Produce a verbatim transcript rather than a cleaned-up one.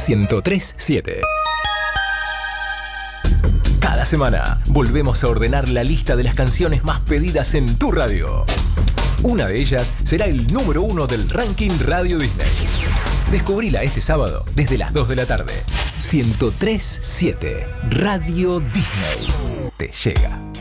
ciento tres punto siete. Cada semana volvemos a ordenar la lista de las canciones más pedidas en tu radio. Una de ellas será el número uno del ranking Radio Disney. Descubrila este sábado desde las dos de la tarde. ciento tres punto siete Radio Disney te llega.